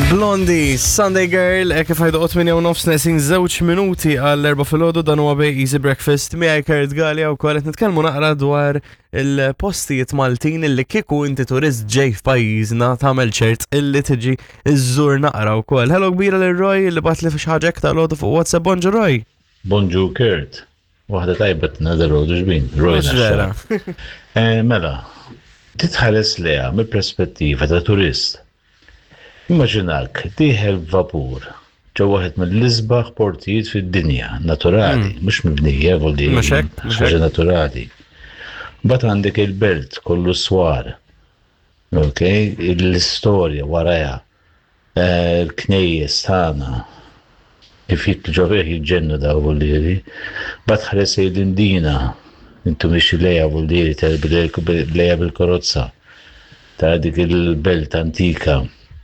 Blondie, Sunday Girl, kif ħajdu 8:09 nesin 2 minuti għall-4 fil-ħodu dan huwa bej Easy Breakfast miegħi Kurt Gallia u kollet nitkellmu naqra dwar il-postijiet Maltin illi kieku inti turist ġej f'pajjiżna tagħmel ċert illi tiġi iżżur naqra wkoll. Hello kbira lil Roy illi batli fi ħaġa aktar ħodu fuq WhatsApp. Bonġu Roy. Bonġu Kurt. Waħda tajbet nadar ħodu xbin. Roy vera. Mela, titħares leha mill-perspettiva ta' turist. Immaġinak, tieħel vapur ġew waħed mill-isbaħ portijiet fid-dinja, naturali, mhux mibnija, voldi ħaġa naturali. Mbagħad għandek il-belt kollu swar, okay? L-istorja warajha, l-knejjes tagħna, kif jitlu ġobieħ jiġġennu daw voldiri, mbagħad ħares l-indina, intu mixi lejha voldiri lejha bil-karozza, ta' dik il-belt antika.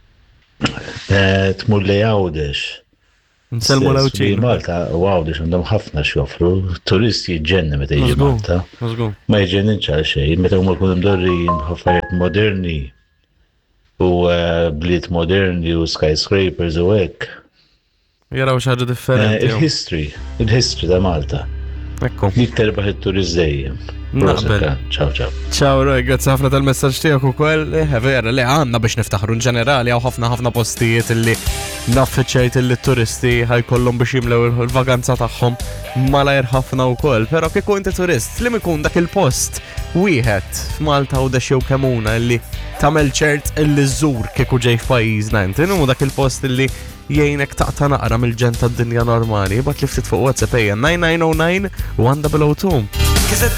Tmur li Għawdex. Nselmu l-Awċin. Malta, Għawdex għandhom ħafna xjoffru, turisti jġenna meta jiġi Malta. Ma jġennin ċal xej, meta huma jkunu mdorrin ħaffariet moderni u bliet moderni u skyscrapers u hekk. Jaraw xaġa differenti. Il-history ta' Malta. Ekku. Dik terbaħ il-turist dejjem. Naqbel. Ciao. Ciao Roy, grazzi ħafna tal-messaġġ tiegħek ukoll. Vera li għandna biex niftaħru ġenerali hawn ħafna postijiet illi naffiċċejt illi t-turisti ħajkollhom biex jimlew il-vaganza tagħhom malajr ħafna wkoll. Però kieku inti turist, li ikun dak il-post wieħed f'Malta u dex jew kemuna illi tagħmel ċert illi żżur kieku ġej f'pajjiżna inti, hu dak il-post illi jgħinek taqta' naqra mill-ġen tad-dinja normali, bat li ftit fuq WhatsApp 9909 1002.